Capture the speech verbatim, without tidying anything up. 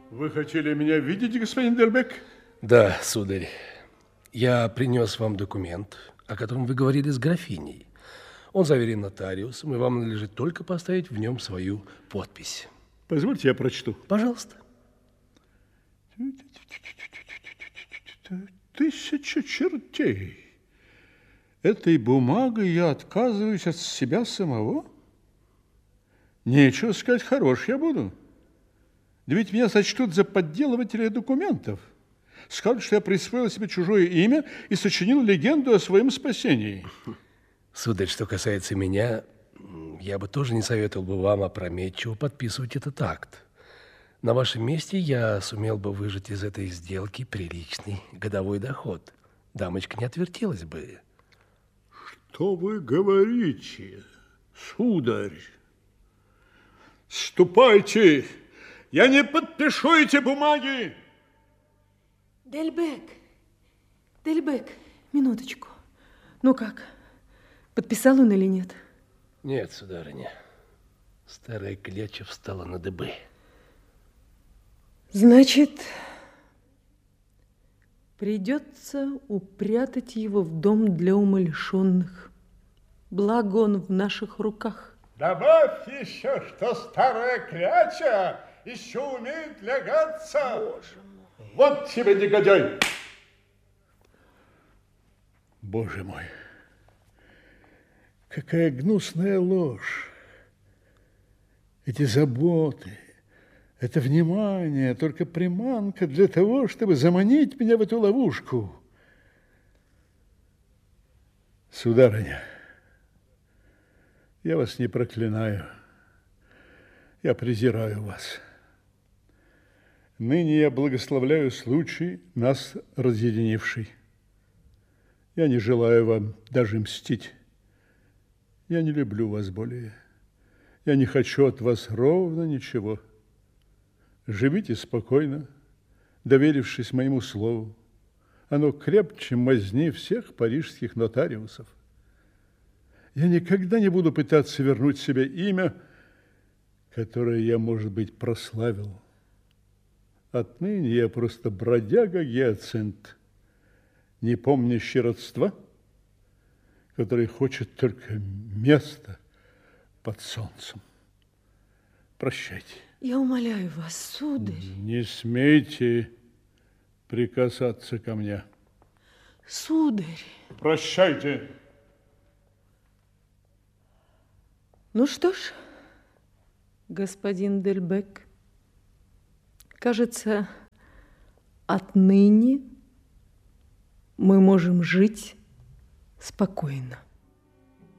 Вы хотели меня видеть, господин Дельбек? Да, сударь. Я принес вам документ, о котором вы говорили с графиней. Он заверен нотариусом, и вам надлежит только поставить в нем свою подпись. Позвольте, я прочту. Пожалуйста. Тысяча чертей. Этой бумагой я отказываюсь от себя самого? Нечего сказать, хорош я буду. Да ведь меня сочтут за подделывателя документов. Скажут, что я присвоил себе чужое имя и сочинил легенду о своем спасении. Сударь, что касается меня, я бы тоже не советовал бы вам опрометчиво подписывать этот акт. На вашем месте я сумел бы выжать из этой сделки приличный годовой доход. Дамочка не отвертелась бы. Что вы говорите, сударь? Ступайте! Я не подпишу эти бумаги! Дельбек, Дельбек, минуточку. Ну как, подписал он или нет? Нет, сударыня. Старая кляча встала на дыбы. Значит, придется упрятать его в дом для умалишенных. Благо он в наших руках. Добавь еще, что старая кляча еще умеет лягаться. Боже мой. Вот тебе, негодяй. Боже мой, какая гнусная ложь. Эти заботы, это внимание, только приманка для того, чтобы заманить меня в эту ловушку. Сударыня, я вас не проклинаю, я презираю вас. Ныне я благословляю случай, нас разъединивший. Я не желаю вам даже мстить. Я не люблю вас более. Я не хочу от вас ровно ничего. Живите спокойно, доверившись моему слову. Оно крепче мазни всех парижских нотариусов. Я никогда не буду пытаться вернуть себе имя, которое я, может быть, прославил. Отныне я просто бродяга-гиацинт, не помнящий родства, который хочет только места под солнцем. Прощайте. Я умоляю вас, сударь. Не смейте прикасаться ко мне. Сударь. Прощайте. Ну что ж, господин Дельбек, кажется, отныне мы можем жить спокойно.